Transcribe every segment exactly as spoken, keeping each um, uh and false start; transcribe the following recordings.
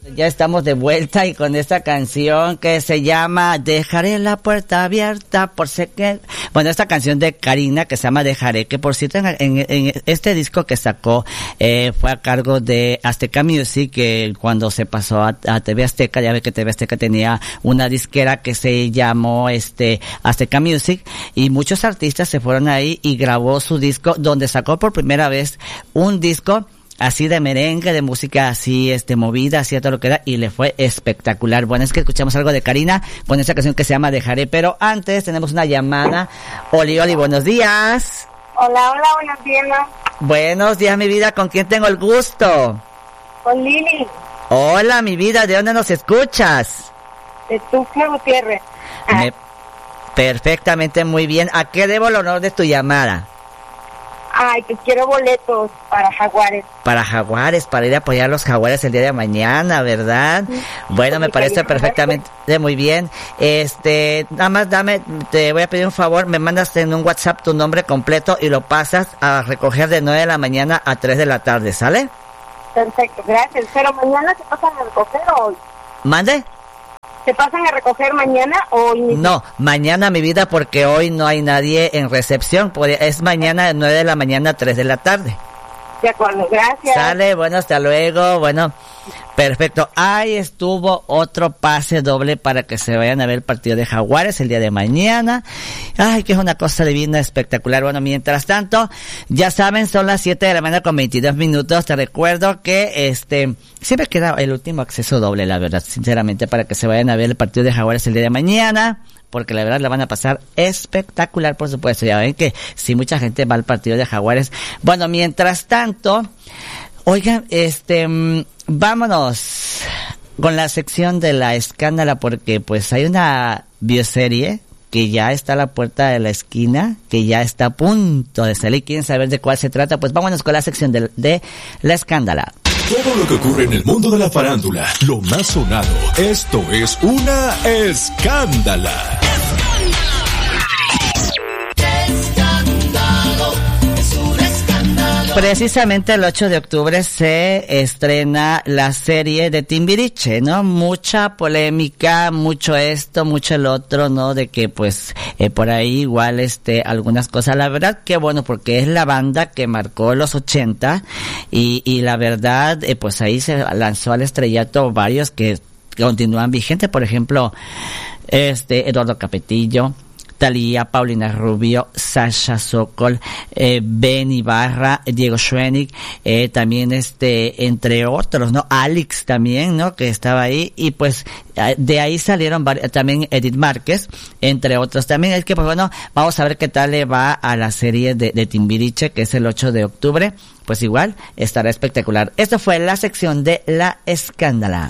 Ya estamos de vuelta y con esta canción que se llama Dejaré la puerta abierta por si que... Bueno, esta canción de Karina que se llama Dejaré, que por cierto en, en, en este disco que sacó eh, fue a cargo de Azteca Music, que cuando se pasó a, a T V Azteca, ya ve que T V Azteca tenía una disquera que se llamó este Azteca Music y muchos artistas se fueron ahí y grabó su disco donde sacó por primera vez un disco así de merengue, de música así, este, movida, así a todo lo que era, y le fue espectacular. Bueno, es que escuchamos algo de Karina con esa canción que se llama Dejaré, pero antes tenemos una llamada. Oli, Oli, buenos días. Hola, hola, buenos días. Buenos días, mi vida, ¿con quién tengo el gusto? Con Lili. Hola, mi vida, ¿de dónde nos escuchas? De Tuxtla Gutiérrez. Ah. Me... Perfectamente, muy bien. ¿A qué debo el honor de tu llamada? Ay, pues quiero boletos para Jaguares. Para Jaguares, para ir a apoyar a los Jaguares el día de mañana, ¿verdad? Sí. Bueno, me parece perfectamente muy bien. Este, nada más dame, te voy a pedir un favor, me mandas en un WhatsApp tu nombre completo y lo pasas a recoger de nueve de la mañana a tres de la tarde, ¿sale? Perfecto, gracias. Pero mañana se pasan a recoger o hoy. ¿Mande? ¿Se pasan a recoger mañana o hoy mismo? No, mañana, mi vida, porque hoy no hay nadie en recepción. Es mañana de nueve de la mañana a tres de la tarde. De acuerdo, gracias. Sale, bueno, hasta luego, bueno, perfecto. Ahí estuvo otro pase doble para que se vayan a ver el partido de Jaguares el día de mañana. Ay, que es una cosa divina, espectacular. Bueno, mientras tanto, ya saben, son las siete de la mañana con veintidós minutos. Te recuerdo que este siempre queda el último acceso doble, la verdad, sinceramente, para que se vayan a ver el partido de Jaguares el día de mañana. Porque la verdad la van a pasar espectacular, por supuesto. Ya ven que si mucha gente va al partido de Jaguares. Bueno, mientras tanto, oigan, este, mmm, vámonos con la sección de la escándala, porque pues hay una bioserie que ya está a la puerta de la esquina, que ya está a punto de salir. ¿Quieren saber de cuál se trata? Pues vámonos con la sección de, de la escándala. Todo lo que ocurre en el mundo de la farándula, lo más sonado, esto es una escándala. Precisamente el ocho de octubre se estrena la serie de Timbiriche, ¿no? Mucha polémica, mucho esto, mucho el otro, ¿no? De que pues eh, por ahí igual este algunas cosas. La verdad que bueno, porque es la banda que marcó los ochenta y, y la verdad eh, pues ahí se lanzó al estrellato varios que continúan vigentes. Por ejemplo, este Eduardo Capetillo, Thalía, Paulina Rubio, Sasha Sokol, eh, Ben Ibarra, Diego Schwenig, eh, también este, entre otros, ¿no? Alex también, ¿no? Que estaba ahí, y pues, de ahí salieron varios, también Edith Márquez, entre otros. También es que, pues bueno, vamos a ver qué tal le va a la serie de, de Timbiriche, que es el ocho de octubre, pues igual, estará espectacular. Esto fue la sección de la escándala.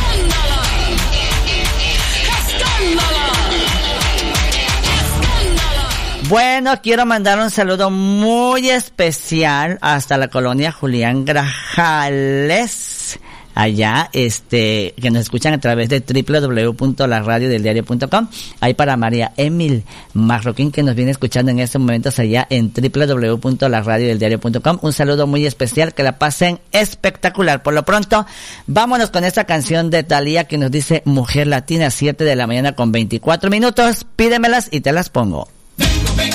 Bueno, quiero mandar un saludo muy especial hasta la colonia Julián Grajales, allá, este, que nos escuchan a través de doble u doble u doble u punto la radio del diario punto com. Ahí para María Emil Marroquín, que nos viene escuchando en estos momentos allá en doble u doble u doble u punto la radio del diario punto com. Un saludo muy especial, que la pasen espectacular. Por lo pronto, vámonos con esta canción de Thalía que nos dice Mujer Latina, siete de la mañana con veinticuatro minutos. Pídemelas y te las pongo.